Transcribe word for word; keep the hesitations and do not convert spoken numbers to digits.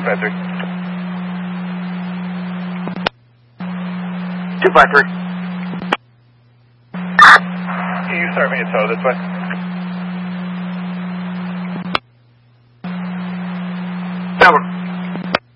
five three. two five three. Can you start me a tow this way?